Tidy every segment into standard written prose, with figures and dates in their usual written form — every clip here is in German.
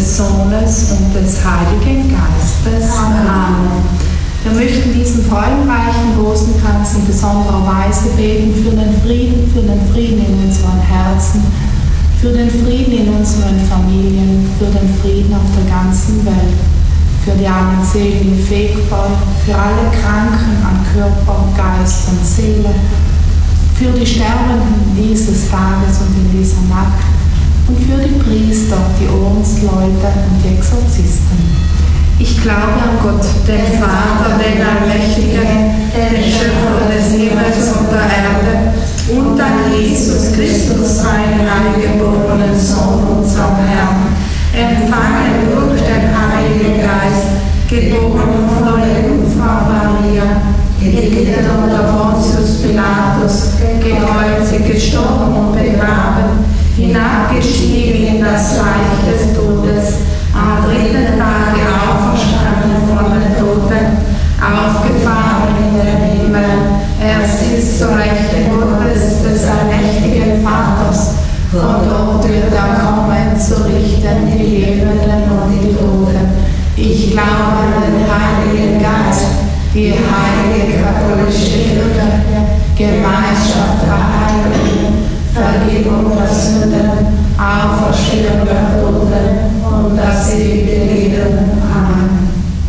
des Sohnes und des Heiligen Geistes. Amen. Wir möchten diesen freudenreichen Rosenkranz in besonderer Weise beten für den Frieden in unseren Herzen, für den Frieden in unseren Familien, für den Frieden auf der ganzen Welt, für die armen Seelen im Fegfeuer, für alle Kranken an Körper, Geist und Seele, für die Sterbenden dieses Tages und in dieser Nacht und für die Priester, die Ordensleute und die Exorzisten. Ich glaube an Gott, den Vater, den Allmächtigen, den Schöpfer des Himmels und der Erde, und an Jesus Christus, seinen eingeborenen Sohn, unseren Herrn, empfangen durch den Heiligen Geist, geboren von der Jungfrau Maria, gelitten unter Pontius Pilatus, gekreuzigt, gestorben und begraben, hinabgestiegen in das Reich des Todes, am dritten Tage auferstanden von den Toten, aufgefahren in den Himmel, er sitzt zur Rechten Gottes, des allmächtigen Vaters, von dort wird er kommen, zu richten die Lebenden und die Toten. Ich glaube an den Heiligen Geist, die heilige katholische Kirche, Gemeinschaft der Heiligen, Vergebung der Sünden, Auferstehung der Toten und das ewige Leben. Amen.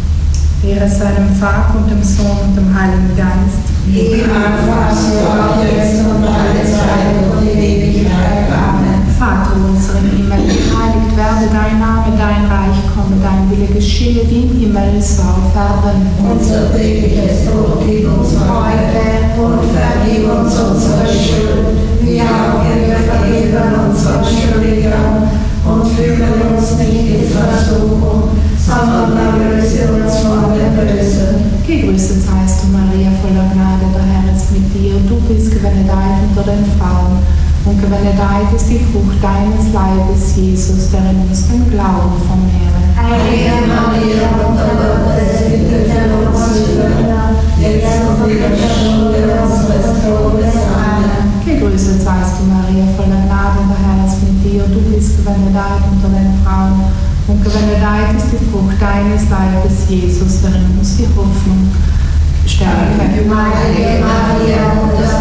Ehre sei dem Vater und dem Sohn und dem Heiligen Geist. Wie im Anfang, so auch jetzt und alle Zeit und in Ewigkeit. Amen. Vater unser im Himmel, geheiligt werde dein Name, dein Reich komme, dein Wille geschehe, wie im Himmel so auf Erden. Unser tägliches Brot gib uns heute und vergib uns unsere Schuld, wie auch wir vergeben unseren Schuldigern, und führe uns nicht in Versuchung, sondern erlöse uns von dem Bösen. Gegrüßet seist du, Maria, voller Gnade, der Herr ist mit dir. Du bist gebenedeit unter den Frauen, und gebenedeit ist die Frucht deines Leibes, Jesus, der in uns den Glauben vermehre. Heilige Maria, Mutter Gottes, bitte für uns Sünder, jetzt und in der Stunde unseres Todes. Amen. Gegrüßet seist du, Maria, voller Gnade, der Herr ist mit dir. Du bist gebenedeit unter den Frauen, und gebenedeit ist die Frucht deines Leibes, Jesus, der in uns die Hoffnung stärke. Heilige Maria, Mutter